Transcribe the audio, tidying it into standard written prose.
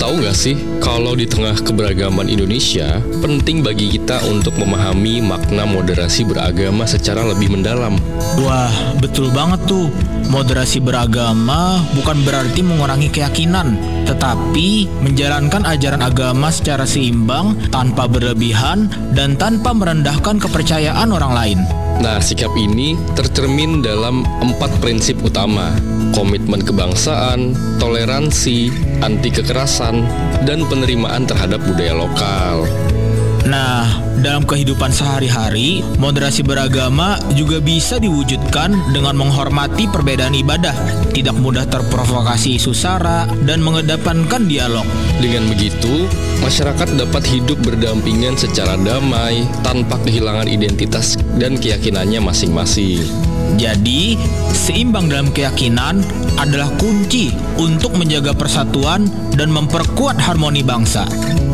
tahu nggak sih, kalau di tengah keberagaman Indonesia, penting bagi kita untuk memahami makna moderasi beragama secara lebih mendalam. Wah, betul banget tuh. Moderasi beragama bukan berarti mengurangi keyakinan, tetapi menjalankan ajaran agama secara seimbang, tanpa berlebihan, dan tanpa merendahkan kepercayaan orang lain. Nah, sikap ini tercermin dalam 4 prinsip utama: komitmen kebangsaan, toleransi, anti kekerasan, dan penerimaan terhadap budaya lokal. Nah, dalam kehidupan sehari-hari, moderasi beragama juga bisa diwujudkan dengan menghormati perbedaan ibadah, tidak mudah terprovokasi isu sara, dan mengedepankan dialog. Dengan begitu, masyarakat dapat hidup berdampingan secara damai, tanpa kehilangan identitas dan keyakinannya masing-masing. Jadi, seimbang dalam keyakinan adalah kunci untuk menjaga persatuan dan memperkuat harmoni bangsa.